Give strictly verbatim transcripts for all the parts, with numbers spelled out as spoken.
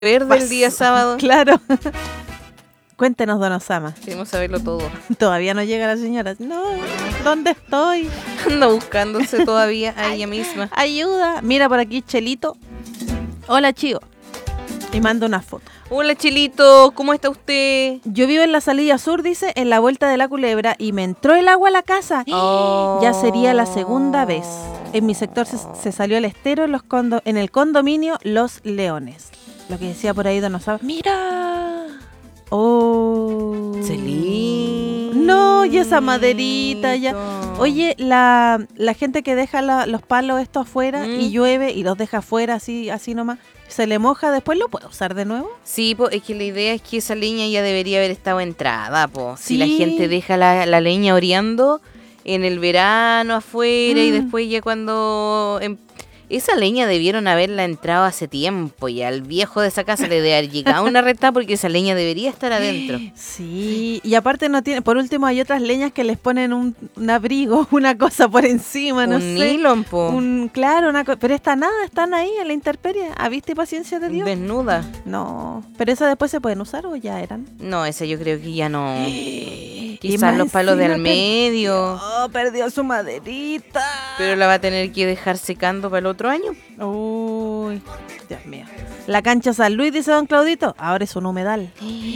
verde Paso. el día sábado. Claro. Cuéntenos, don Osama. Queremos saberlo todo. Todavía no llega la señora. No, ¿dónde estoy? Anda buscándose todavía a ella misma. Ayuda. Mira por aquí, Chelito. Hola, Chío. Y manda una foto. Hola, Chilito, ¿cómo está usted? Yo vivo en la Salilla Sur, dice, en la vuelta de la Culebra, y me entró el agua a la casa. Oh. Ya sería la segunda vez. En mi sector se, se salió el estero en, los condo, en el condominio Los Leones. Lo que decía por ahí don Osama. ¡Mira! ¡Oh! Celín. No, y esa maderita ya. Oye, la, la gente que deja la, los palos estos afuera Mm. y llueve y los deja afuera así, así nomás, se le moja, después lo puede usar de nuevo. Sí, po, es que la idea es que esa leña ya debería haber estado entrada, po. Si Sí. la gente deja la, la leña oreando en el verano afuera Mm. y después ya cuando... em- esa leña debieron haberla entrado hace tiempo y al viejo de esa casa le debe haber llegado una reta porque esa leña debería estar adentro. Sí, y aparte no tiene, por último hay otras leñas que les ponen un, un abrigo, una cosa por encima, no Un sé. nylon, po. Un, claro, una co- pero esta nada, están ahí en la intemperie, ¿a vista y paciencia de Dios? Desnuda. No, pero esas después se pueden usar o ya eran. No, esa yo creo que ya no. Y Quizás más los palos de al encima medio. perdió, perdió su maderita. Pero la va a tener que dejar secando para el otro año. Uy, Dios mío. La cancha San Luis, dice don Claudito, ahora es un humedal.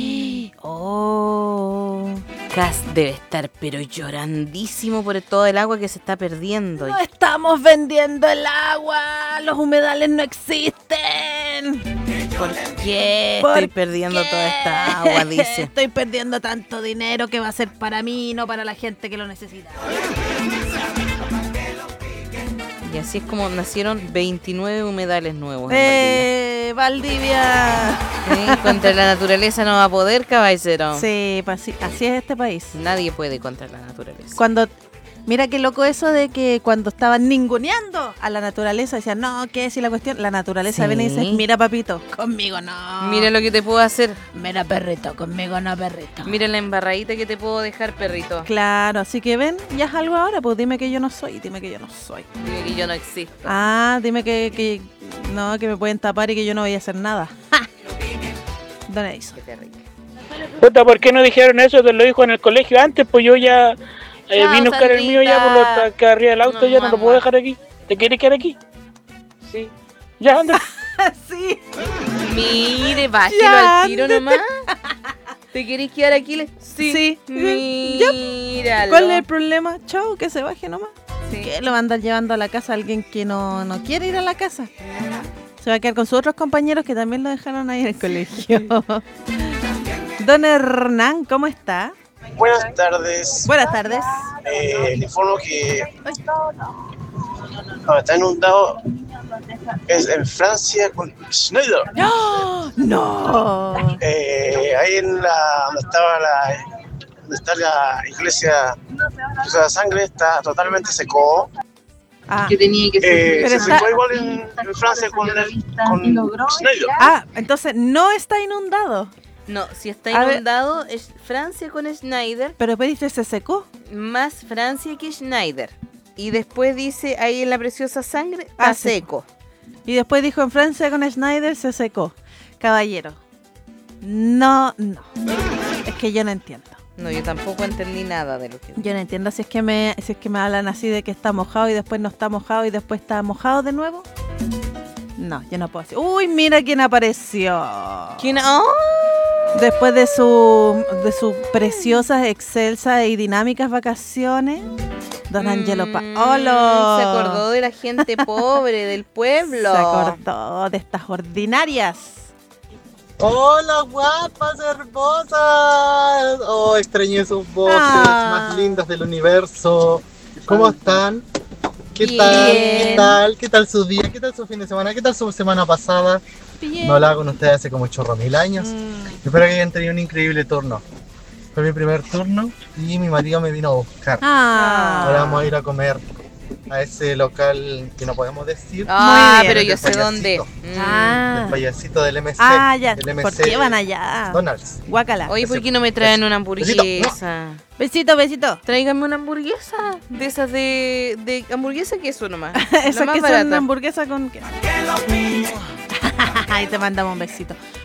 Oh. Cas debe estar pero llorandísimo por todo el agua que se está perdiendo. No estamos vendiendo el agua, los humedales no existen. ¿Por qué ¿Por estoy perdiendo qué? toda esta agua? Dice. Estoy perdiendo tanto dinero que va a ser para mí, no para la gente que lo necesita. Y así es como nacieron veintinueve humedales nuevos en ¡Eh, Valdivia! Valdivia. ¿Eh? Contra la naturaleza no va a poder, caballero. Sí, pues así, así es este país. Nadie puede contra la naturaleza. Cuando, mira qué loco eso de que cuando estaban ninguneando a la naturaleza, decían, no, ¿qué es? Y la cuestión, la naturaleza Sí. viene y dice, mira papito, conmigo no. Mira lo que te puedo hacer. Mira perrito, conmigo no perrito. Mira la embarradita que te puedo dejar, perrito. Claro, así que ven, ya es algo ahora, pues dime que yo no soy, dime que yo no soy. Dime que yo no existo. Ah, dime que, que no, que me pueden tapar y que yo no voy a hacer nada. ¡Ja! Don Edison. Qué terrible. Puta, ¿por qué no dijeron eso? Te lo dijo en el colegio antes, pues yo ya eh, Chao, vine a buscar el mío ya por lo Sandrita. acá arriba del auto, No, ya no lo mamá. puedo dejar aquí. ¿Te quieres quedar aquí? Sí. Ya, anda. Sí. Mire, bájelo Ya, al tiro nomás. ¿Te querés quedar aquí? Le- Sí. Míralo. ¿Cuál es el problema? Chao, que se baje nomás. Sí. ¿Qué lo va a andar llevando a la casa a alguien que no, no quiere ir a la casa? Se va a quedar con sus otros compañeros que también lo dejaron ahí en el colegio. Don Hernán, ¿cómo está? Buenas tardes. Buenas tardes. Eh, le informo que ahora está inundado es en Francia con Schneider. ¡No! ¡No! Eh, ahí en la donde estaba la donde está la iglesia de la sangre está totalmente secó. Ah, Que tenía que ser. Eh, Pero se está- secó igual en, en Francia con, el, con Schneider. ah, entonces no está inundado. No, si está A ver. inundado es Francia con Schneider, Pero después dice se secó. más Francia que Schneider. Y después dice ahí en la preciosa sangre, está Ah, sí. seco. Y después dijo en Francia con Schneider se secó. Caballero. No, no. Es que yo no entiendo. No, yo tampoco entendí nada de lo que... Yo no entiendo si es que me, si es que me hablan así de que está mojado y después no está mojado y después está mojado de nuevo. No, yo no puedo decir. Uy, mira quién apareció. ¿Quién? ¡Oh! Después de su de sus preciosas, excelsas y dinámicas vacaciones, don Angelo Paolo Se acordó de la gente pobre del pueblo. Se acordó de estas ordinarias. Hola guapas, hermosas. Oh, extrañé sus voces Ah. más lindas del universo. ¿Cómo están? ¿Qué Bien. tal? ¿Qué tal? ¿Qué tal su día? ¿Qué tal su fin de semana? ¿Qué tal su semana pasada? Bien. No hablaba con ustedes hace como chorro mil años. Mm. Espero que hayan tenido un increíble turno. Fue mi primer turno y mi marido me vino a buscar. Ah. Ahora vamos a ir a comer a ese local que no podemos decir. Ah, Muy bien. pero yo Del sé dónde. payasito. Mm. Ah. El payasito del M C. Ah, ya. El ¿Por qué van allá? Donald's. Guácala. Oye, ¿por qué no me traen una hamburguesa? Besito, besito. Tráigame una hamburguesa. De esas de, de hamburguesa queso nomás. Esas La más que son barata. hamburguesa con queso. Ahí te mandamos un besito.